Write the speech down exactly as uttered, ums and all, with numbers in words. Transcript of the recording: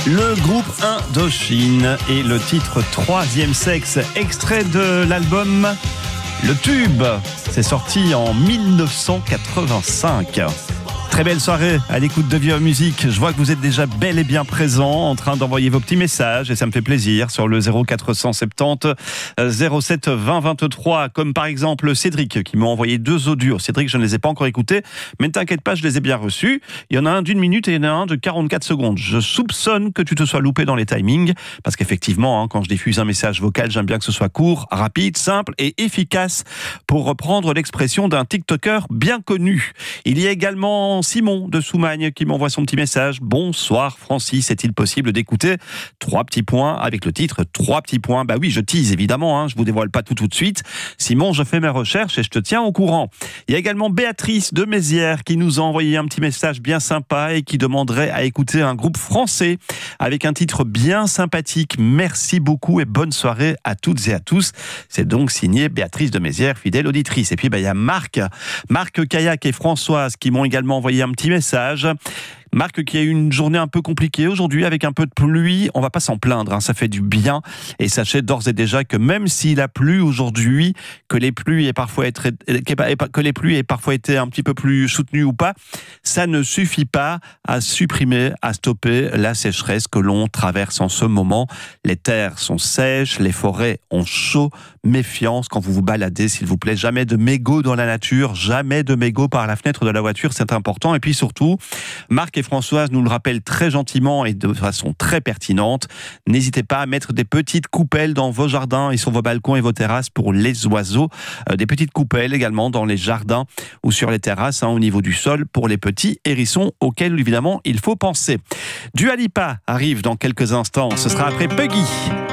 Le groupe Indochine et le titre Troisième Sexe, extrait de l'album Le Tube. C'est sorti en mille neuf cent quatre-vingt-cinq. Très belle soirée à l'écoute de Vieux Musique. Je vois que vous êtes déjà bel et bien présents, en train d'envoyer vos petits messages, et ça me fait plaisir, sur le zéro quatre cent soixante-dix zéro sept vingt vingt-trois, comme par exemple Cédric qui m'a envoyé deux audios. Cédric, je ne les ai pas encore écoutés, mais ne t'inquiète pas, je les ai bien reçus. Il y en a un d'une minute et il y en a un de quarante-quatre secondes. Je soupçonne que tu te sois loupé dans les timings, parce qu'effectivement, hein, quand je diffuse un message vocal, j'aime bien que ce soit court, rapide, simple et efficace, pour reprendre l'expression d'un TikToker bien connu. Il y a également Simon de Soumagne qui m'envoie son petit message. Bonsoir Francis, est-il possible d'écouter Trois petits points avec le titre Trois petits points? Bah oui, je tease évidemment, hein, je vous dévoile pas tout tout de suite. Simon, je fais mes recherches et je te tiens au courant. Il y a également Béatrice de Mézières qui nous a envoyé un petit message bien sympa et qui demanderait à écouter un groupe français avec un titre bien sympathique. Merci beaucoup et bonne soirée à toutes et à tous. C'est donc signé Béatrice de Mézières, fidèle auditrice. Et puis bah, il y a Marc, Marc Kayak et Françoise qui m'ont également envoyé un petit message. Marc qui a eu une journée un peu compliquée aujourd'hui avec un peu de pluie, on va pas s'en plaindre, hein, ça fait du bien. Et sachez d'ores et déjà que même s'il a plu aujourd'hui, que les pluies aient parfois été, que les pluies aient parfois été un petit peu plus soutenues ou pas, ça ne suffit pas à supprimer, à stopper la sécheresse que l'on traverse en ce moment. Les terres sont sèches, les forêts ont chaud. Méfiance quand vous vous baladez, s'il vous plaît. Jamais de mégots dans la nature, jamais de mégots par la fenêtre de la voiture, c'est important. Et puis surtout, Marc et Françoise nous le rappellent très gentiment et de façon très pertinente. N'hésitez pas à mettre des petites coupelles dans vos jardins et sur vos balcons et vos terrasses pour les oiseaux. Euh, des petites coupelles également dans les jardins ou sur les terrasses, hein, au niveau du sol, pour les petits hérissons auxquels évidemment il faut penser. Dua Lipa arrive dans quelques instants. Ce sera après Puggy.